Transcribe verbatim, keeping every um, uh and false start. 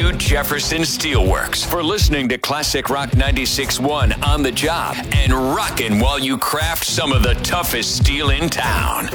you, Jefferson Steelworks, for listening to Classic Rock ninety-six point one on the job and rocking while you craft some of the toughest steel in town.